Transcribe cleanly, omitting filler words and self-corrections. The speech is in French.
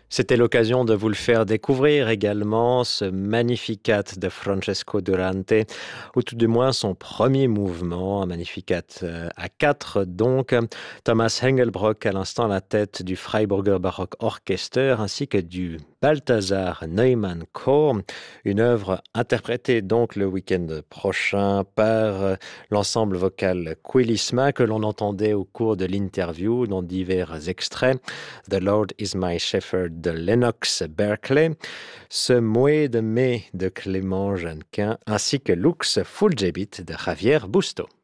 C'était l'occasion de vous le faire découvrir également, ce Magnificat de Francesco Durante, ou tout du moins son premier mouvement, un Magnificat à quatre donc. Thomas Engelbrock à l'instant à la tête du Freiburger Baroque Orchester ainsi que du Balthasar Neumann Chor, une œuvre interprétée donc le week-end prochain par l'ensemble vocal Quilisma que l'on entendait au cours de l'interview dans divers extraits. The Lord is my shepherd de Lennox Berkeley, Ce Mouet de mai de Clément Jeannequin, ainsi que Lux Fulgebit de Javier Busto.